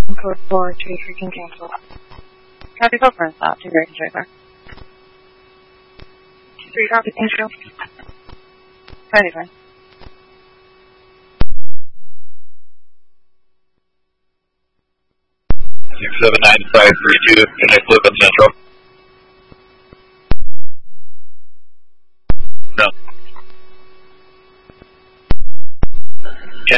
Code 4 to freaking cancel. Copy, go for a stop to Great Driver. 3 copy, thank you. Ready, fine. 679-532, connect Live at Central.